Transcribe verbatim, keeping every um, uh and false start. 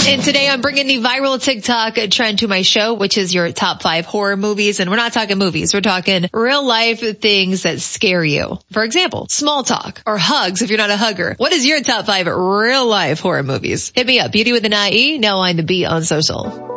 And today I'm bringing the viral TikTok trend to my show, which is your top five horror movies. And we're not talking movies. We're talking real life things that scare you. For example, small talk or hugs if you're not a hugger. What is your top five real life horror movies? Hit me up. Beauty with an I E. Now I'm the B on social.